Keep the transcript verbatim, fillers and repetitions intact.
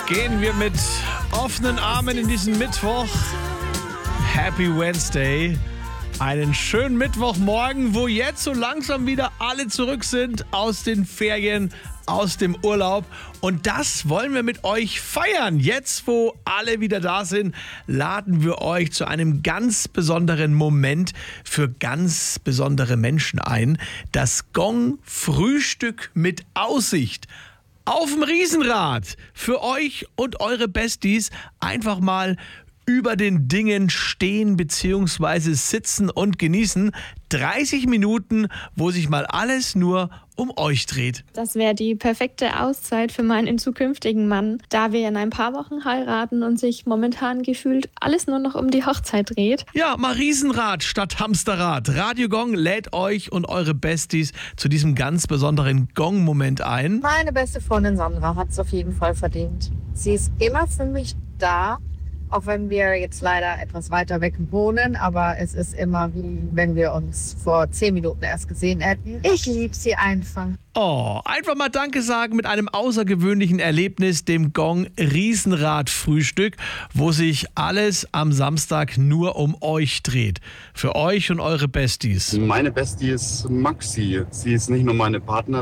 Gehen wir mit offenen Armen in diesen Mittwoch. Happy Wednesday. Einen schönen Mittwochmorgen, wo jetzt so langsam wieder alle zurück sind aus den Ferien, aus dem Urlaub. Und das wollen wir mit euch feiern. Jetzt, wo alle wieder da sind, laden wir euch zu einem ganz besonderen Moment für ganz besondere Menschen ein. Das Gong-Frühstück mit Aussicht. Auf dem Riesenrad. Für euch und eure Besties einfach mal über den Dingen stehen bzw. sitzen und genießen. dreißig Minuten, wo sich mal alles nur um euch dreht. Das wäre die perfekte Auszeit für meinen zukünftigen Mann, da wir in ein paar Wochen heiraten und sich momentan gefühlt alles nur noch um die Hochzeit dreht. Ja, mal Riesenrad statt Hamsterrad. Radio Gong lädt euch und eure Besties zu diesem ganz besonderen Gong-Moment ein. Meine beste Freundin Sandra hat es auf jeden Fall verdient. Sie ist immer für mich da. Auch wenn wir jetzt leider etwas weiter weg wohnen, aber es ist immer wie wenn wir uns vor zehn Minuten erst gesehen hätten. Ich liebe sie einfach. Oh, einfach mal Danke sagen mit einem außergewöhnlichen Erlebnis, dem Gong Riesenrad Frühstück, wo sich alles am Samstag nur um euch dreht. Für euch und eure Besties. Meine Bestie ist Maxi. Sie ist nicht nur meine Partnerin.